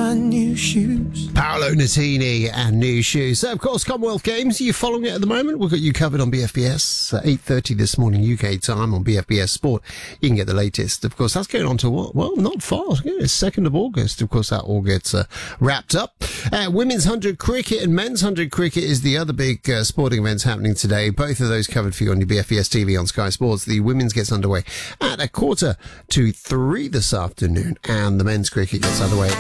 my new shoes. Paolo Nutini and new shoes. So, of course, Commonwealth Games, are you following it at the moment? We've got you covered on BFBS at 8:30 this morning UK time on BFBS Sport. You can get the latest. Of course, that's going on to what? Well, not far. It's 2nd of August. Of course, that all gets wrapped up. Women's 100 cricket and men's 100 cricket is the other big sporting events happening today. Both of those covered for you on your BFBS TV on Sky Sports. The women's gets underway at 2:45 this afternoon, and the men's cricket gets underway at